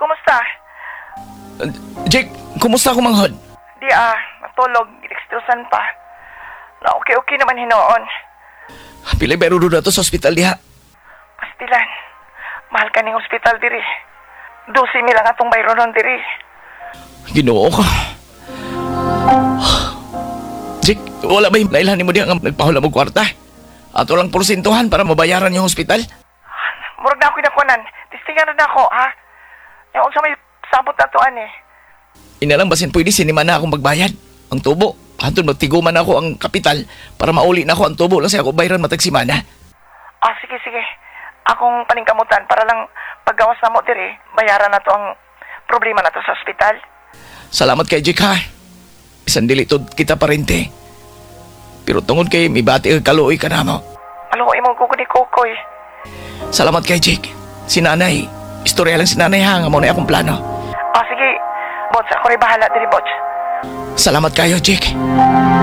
kumusta? Jake, kumusta ko manghod? Di natulog, gilikstusan pa. Na okay naman hinoon. Pilay bayro doon na to sa ospital diha. Pastilan, mahal ka ning ospital diri. 12 mil lang atong bayro nun diri. Ginoo ko. Jake, wala ba yung nailhan mo diha nga nagpahula mo kwarta? Ato lang porsentuhan para mabayaran yung ospital? Murag na ako nakunan. Tistingan na ako, ha? Yung sa may sabot na tuan eh. Inalang basin pwede sinima na akong magbayad. Ang tubo. Hantun magtiguman ako ang kapital para mauli na ako ang tubo lang sa ako bayran matag simana. Sige. Akong paningkamutan para lang paggawas na mo diri, bayaran na to ang problema na to sa ospital. Salamat kay Jake ha. Bisan dili to kita parente. Pero tungod kay may bati ang kaluoy ka na mo. Maluoy mo kukukoy. Salamat kay Jake. Si nanay. Istorya lang si nanay ha. Nga mo na akong plano. Sige. Bots, ako rin bahala diri, Bots. Salamat kayo, Jake.